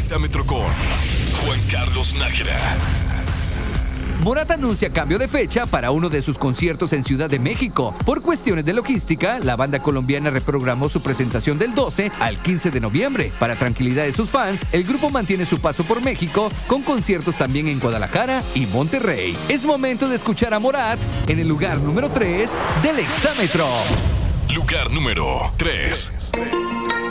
Exámetro con Juan Carlos Nájera. Morat anuncia cambio de fecha para uno de sus conciertos en Ciudad de México. Por cuestiones de logística, la banda colombiana reprogramó su presentación del 12 al 15 de noviembre. Para tranquilidad de sus fans, el grupo mantiene su paso por México con conciertos también en Guadalajara y Monterrey. Es momento de escuchar a Morat en el lugar número 3 del Exámetro. Lugar número 3.